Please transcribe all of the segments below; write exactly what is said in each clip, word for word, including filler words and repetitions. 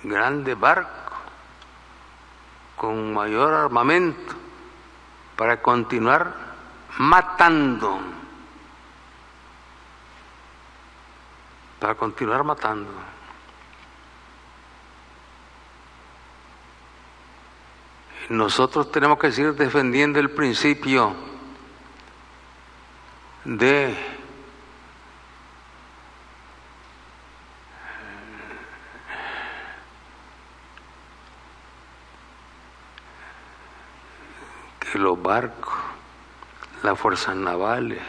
grandes barcos con mayor armamento para continuar matando, para continuar matando. Nosotros tenemos que seguir defendiendo el principio de que los barcos, las fuerzas navales,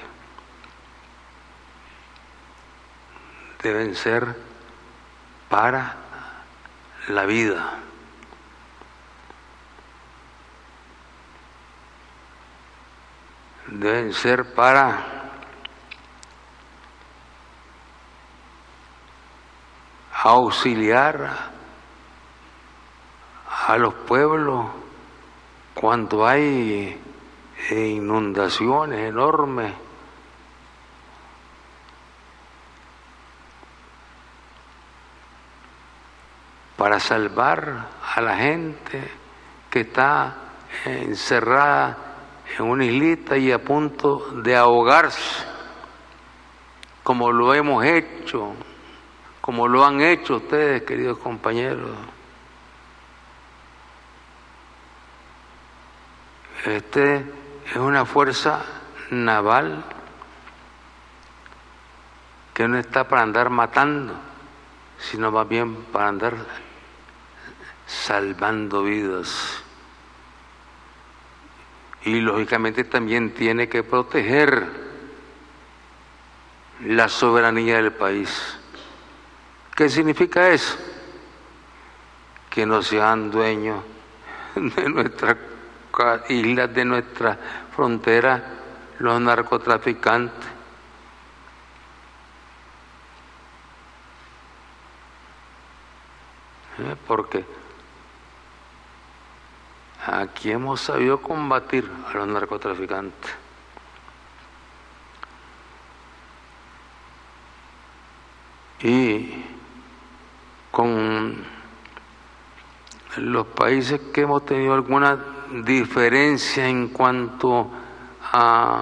deben ser para la vida. Deben ser para auxiliar a los pueblos cuando hay inundaciones enormes, para salvar a la gente que está encerrada en una islita y a punto de ahogarse, como lo hemos hecho, como lo han hecho ustedes, queridos compañeros. Este es una fuerza naval que no está para andar matando, sino más bien para andar salvando vidas. Y lógicamente también tiene que proteger la soberanía del país. ¿Qué significa eso? Que no sean dueños de nuestras islas, de nuestra frontera, los narcotraficantes. ¿Eh? Porque aquí hemos sabido combatir a los narcotraficantes. Y con los países que hemos tenido alguna diferencia en cuanto a,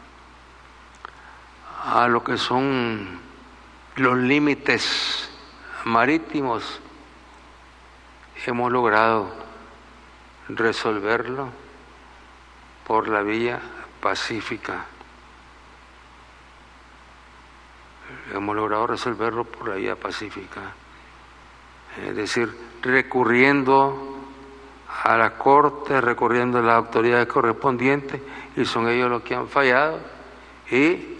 a lo que son los límites marítimos, hemos logrado resolverlo por la vía pacífica. Hemos logrado resolverlo por la vía pacífica. Es decir, recurriendo a la Corte, recurriendo a las autoridades correspondientes, y son ellos los que han fallado, y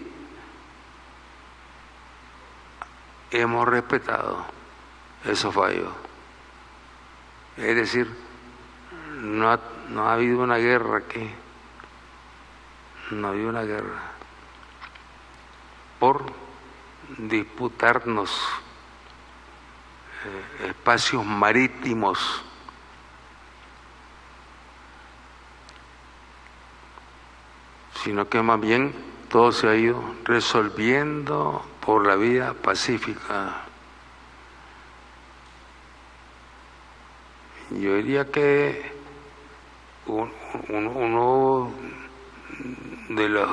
hemos respetado esos fallos. Es decir, no ha, no ha habido una guerra aquí, no ha habido una guerra por disputarnos eh, espacios marítimos. Sino que más bien todo se ha ido resolviendo por la vía pacífica. Yo diría que un, un, uno de los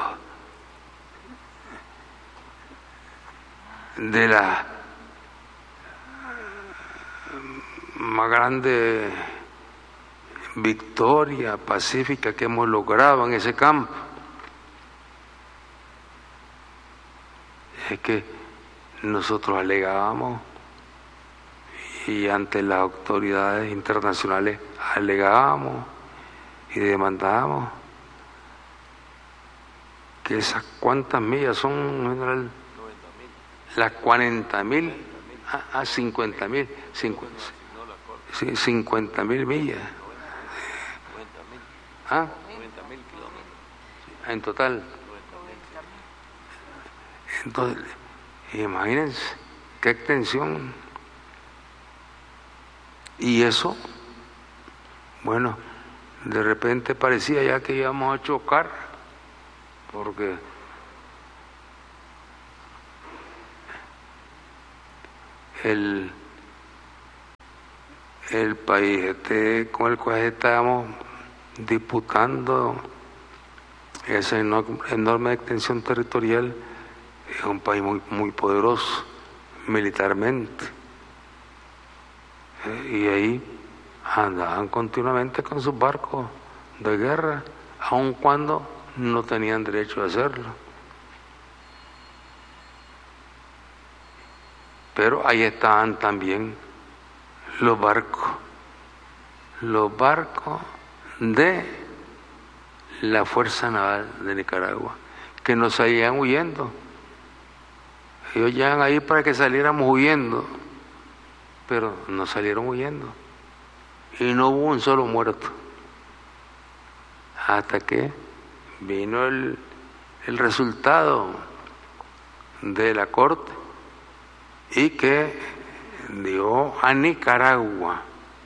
de la más grande victoria pacífica que hemos logrado en ese campo es que nosotros alegábamos, y ante las autoridades internacionales alegábamos y demandábamos que esas cuantas millas son, en general, las cuarenta mil a cincuenta mil, cincuenta mil millas. ¿Ah? En total. Entonces, imagínense qué extensión. Y eso, bueno, de repente parecía ya que íbamos a chocar, porque el, el país este con el cual estamos disputando esa enorme extensión territorial es un país muy, muy poderoso militarmente. ¿Eh? Y ahí andaban continuamente con sus barcos de guerra, aun cuando no tenían derecho a hacerlo. Pero ahí estaban también los barcos, los barcos de la Fuerza Naval de Nicaragua, que nos salían huyendo. Ellos llegan ahí para que saliéramos huyendo, pero no salieron huyendo. Y no hubo un solo muerto. Hasta que vino el, el resultado de la corte y que dio a Nicaragua.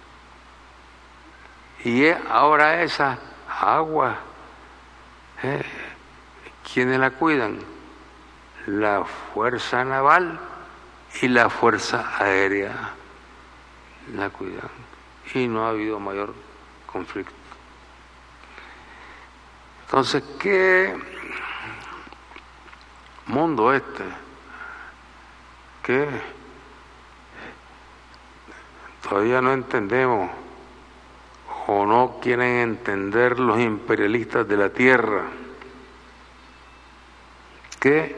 Y ahora esa agua, eh, ¿quiénes la cuidan? La Fuerza Naval y la Fuerza Aérea la cuidan. Y no ha habido mayor conflicto. Entonces, ¿qué mundo este? Que todavía no entendemos o no quieren entender los imperialistas de la tierra, que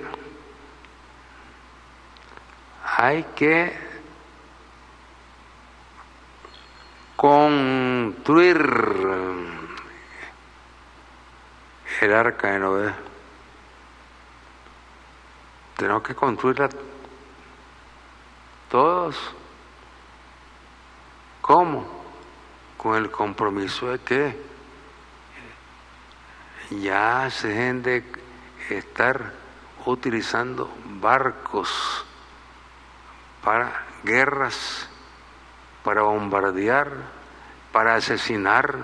hay que construir el arca de Noé. Tenemos que construirla todos. ¿Cómo? Con el compromiso de que ya se dejen de estar utilizando barcos para guerras, para bombardear, para asesinar.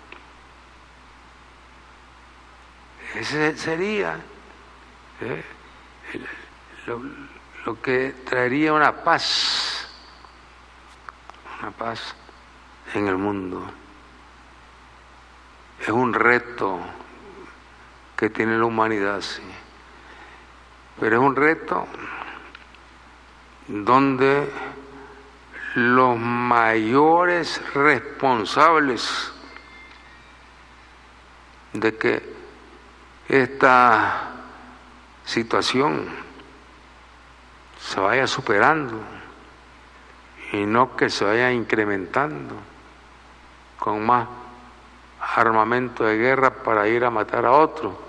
Ese sería ¿eh? lo, lo que traería una paz, una paz en el mundo. Es un reto que tiene la humanidad, sí, pero es un reto donde los mayores responsables de que esta situación se vaya superando y no que se vaya incrementando con más armamento de guerra para ir a matar a otro.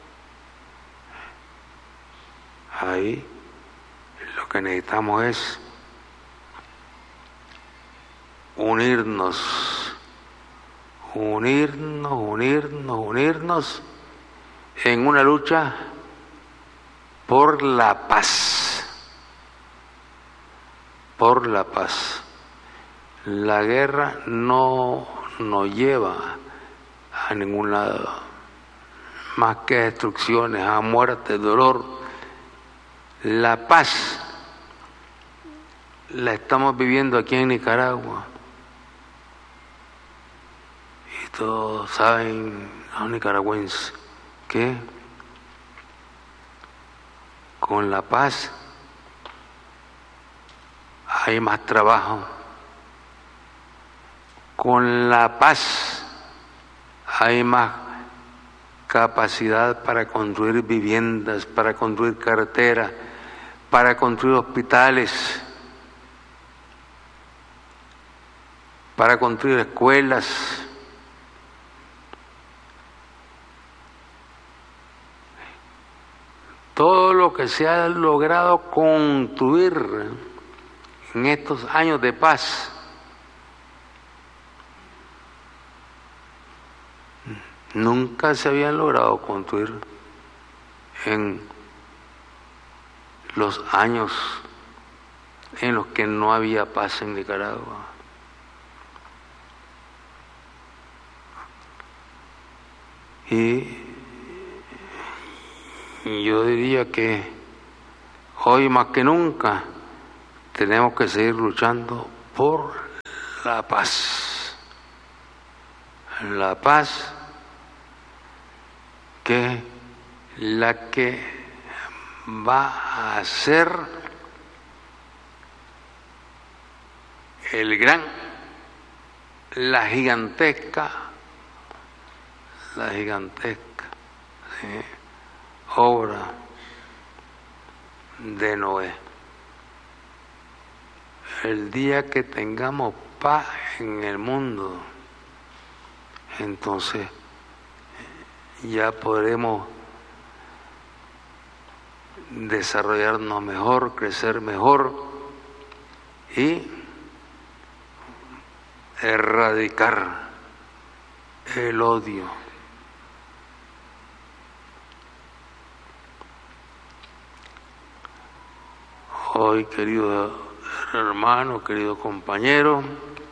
Ahí lo que necesitamos es unirnos, unirnos, unirnos, unirnos en una lucha por la paz, por la paz. La guerra no nos lleva a ningún lado, más que a destrucciones, a muerte, dolor. La paz la estamos viviendo aquí en Nicaragua. Y todos saben, los nicaragüenses, que con la paz hay más trabajo, con la paz hay más capacidad para construir viviendas, para construir carreteras, para construir hospitales, para construir escuelas. Todo lo que se ha logrado construir en estos años de paz nunca se habían logrado construir en los años en los que no había paz en Nicaragua. Y Y yo diría que hoy más que nunca tenemos que seguir luchando por la paz. La paz que es la que va a ser el gran, la gigantesca, la gigantesca ¿sí? obra de Noé. El día que tengamos paz en el mundo, entonces ya podremos desarrollarnos mejor, crecer mejor y erradicar el odio. Hoy, querido hermano, querido compañero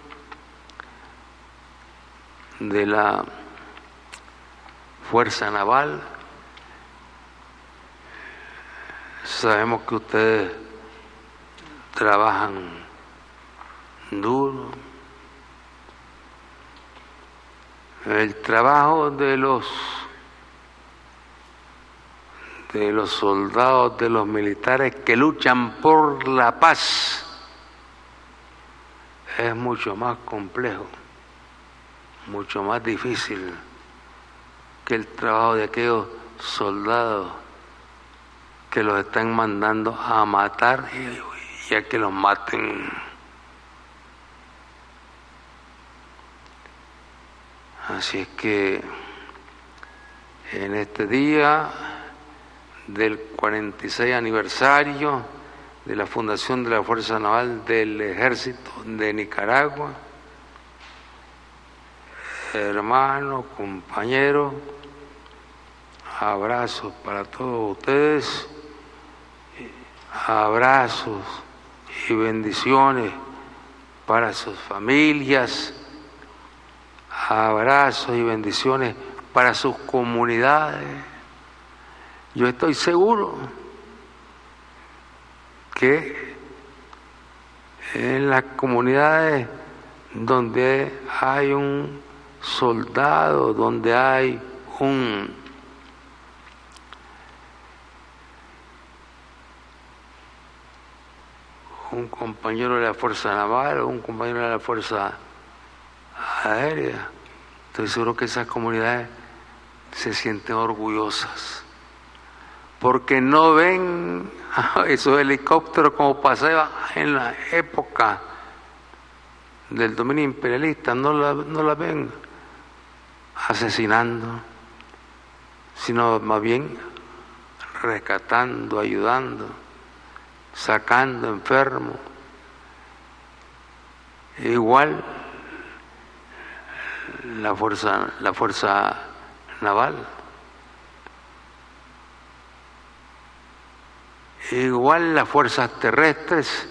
de la Fuerza Naval, sabemos que ustedes trabajan duro. El trabajo de los de los soldados, de los militares que luchan por la paz es mucho más complejo, mucho más difícil que el trabajo de aquellos soldados que los están mandando a matar y, y a que los maten. Así es que en este día del cuarenta y seis aniversario de la fundación de la Fuerza Naval del Ejército de Nicaragua, hermanos, compañeros, abrazos para todos ustedes, abrazos y bendiciones para sus familias, abrazos y bendiciones para sus comunidades. Yo estoy seguro que en las comunidades donde hay un soldado, donde hay un un compañero de la Fuerza Naval o un compañero de la Fuerza Aérea, estoy seguro que esas comunidades se sienten orgullosas, porque no ven esos helicópteros como pasaban en la época del dominio imperialista, no la, no la ven asesinando, sino más bien rescatando, ayudando, sacando enfermos. Igual la fuerza, la fuerza naval, igual las fuerzas terrestres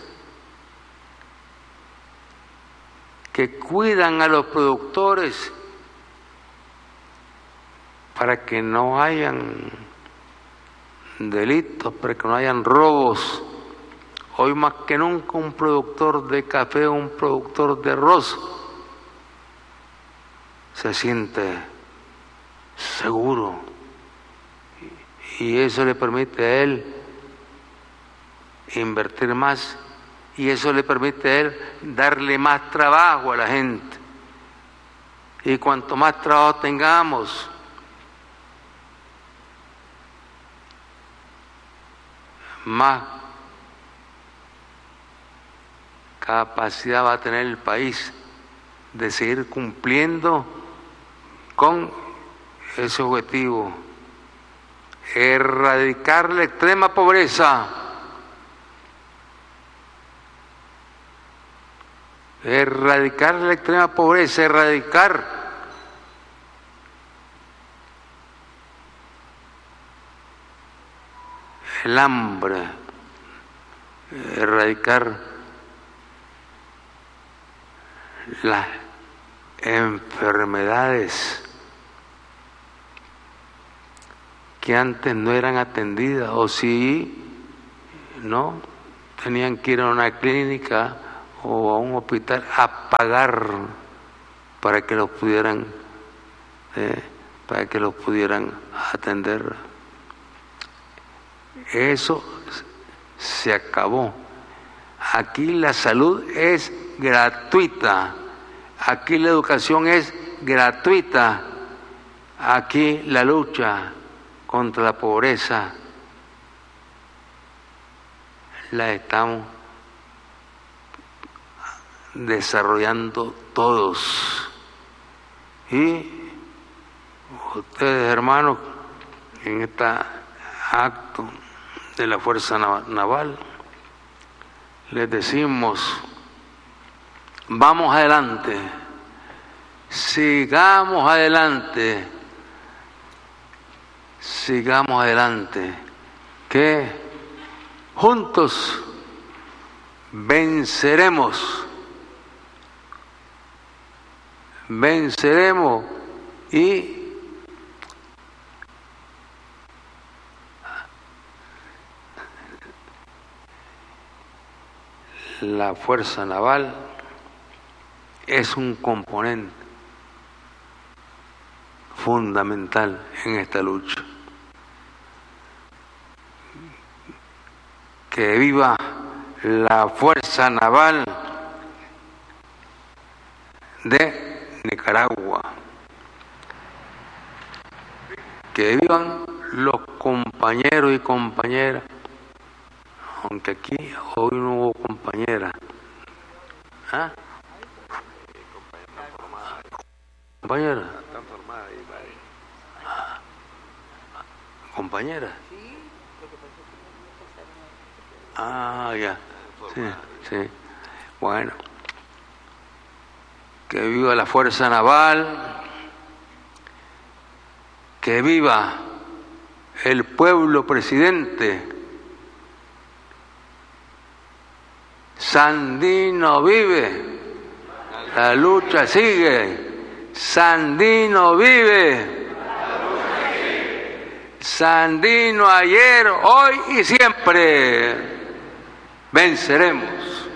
que cuidan a los productores para que no hayan delitos, para que no hayan robos. Hoy más que nunca un productor de café, un productor de arroz se siente seguro y eso le permite a él invertir más y eso le permite a él darle más trabajo a la gente. Y cuanto más trabajo tengamos, más capacidad va a tener el país de seguir cumpliendo con ese objetivo: erradicar la extrema pobreza, erradicar la extrema pobreza, erradicar el hambre, erradicar las enfermedades que antes no eran atendidas, o si no, tenían que ir a una clínica o a un hospital a pagar para que los pudieran eh, para que los pudieran atender. Eso se acabó. Aquí la salud es gratuita, aquí la educación es gratuita, aquí la lucha contra la pobreza la estamos desarrollando todos. Y ustedes, hermanos, en este acto de la Fuerza Naval, les decimos, vamos adelante, sigamos adelante, sigamos adelante, que juntos venceremos, venceremos y la Fuerza Naval es un componente fundamental en esta lucha. Que viva la Fuerza Naval de Nicaragua. Que vivan los compañeros y compañeras, aunque aquí hoy no hubo compañera. ¿Ah? ¿Compañera? ¿Compañera? Ah, ya. Sí, sí. Bueno. Que viva la Fuerza Naval. Que viva el pueblo presidente. Sandino vive, la lucha sigue. Sandino vive, Sandino ayer, hoy y siempre. Venceremos.